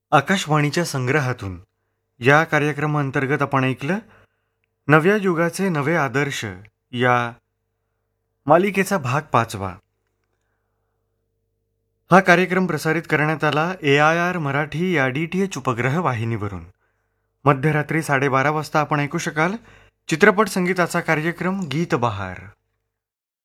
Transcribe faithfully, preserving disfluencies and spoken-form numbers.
आकाशवाणीच्या संग्रहातून या कार्यक्रमाअंतर्गत आपण ऐकलं नव्या युगाचे नवे आदर्श या मालिकेचा भाग पाचवा. हा कार्यक्रम प्रसारित करण्यात आला ए आय आर मराठी या डी टी एच उपग्रह वाहिनीवरून. मध्यरात्री साडेबारा वाजता आपण ऐकू शकाल चित्रपट संगीताचा कार्यक्रम गीत बहार.